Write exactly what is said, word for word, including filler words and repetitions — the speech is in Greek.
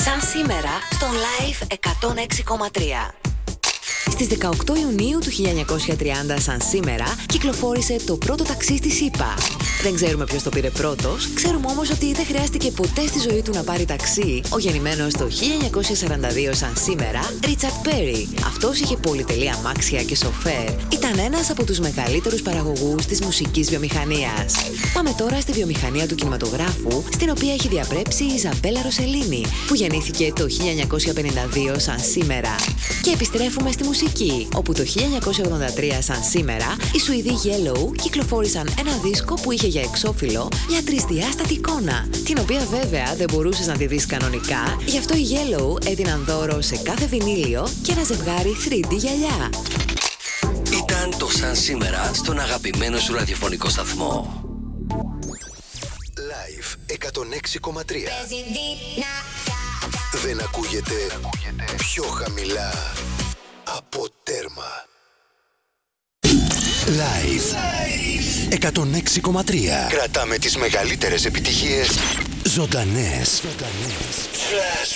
Σαν σήμερα στον Live εκατόν έξι κόμμα τρία. Στις δεκαοκτώ Ιουνίου του χίλια εννιακόσια τριάντα, σαν σήμερα, κυκλοφόρησε το πρώτο ταξί στη ΣΥΠΑ. Δεν ξέρουμε ποιος το πήρε πρώτος, ξέρουμε όμως ότι δεν χρειάστηκε ποτέ στη ζωή του να πάρει ταξί ο γεννημένος το χίλια εννιακόσια σαράντα δύο, σαν σήμερα, Ρίτσαρντ Πέρι. Αυτός είχε πολυτελή αμάξια και σοφέρ. Ήταν ένας από τους μεγαλύτερους παραγωγούς της μουσικής βιομηχανίας. Πάμε τώρα στη βιομηχανία του κινηματογράφου, στην οποία έχει διαπρέψει η Ιζαμπέλα Ροσελίνη, που γεννήθηκε το χίλια εννιακόσια πενήντα δύο, σαν σήμερα. Και επιστρέφουμε στη μουσική, όπου το χίλια εννιακόσια ογδόντα τρία, σαν σήμερα, οι Σουηδοί Yellow κυκλοφόρησαν ένα δίσκο που είχε για εξώφυλλο μια τρισδιάστατη εικόνα, την οποία βέβαια δεν μπορούσες να τη δεις κανονικά, γι' αυτό οι Yellow έδιναν δώρο σε κάθε βινίλιο και ένα ζευγάρι θρι ντι γυαλιά. Ήταν το Σαν σήμερα στον αγαπημένο σου ραδιοφωνικό σταθμό. Live εκατόν έξι κόμμα τρία. Δεν ακούγεται πιο χαμηλά από τέρμα. Live εκατόν έξι κόμμα τρία. Κρατάμε τις μεγαλύτερες επιτυχίες ζωντανές.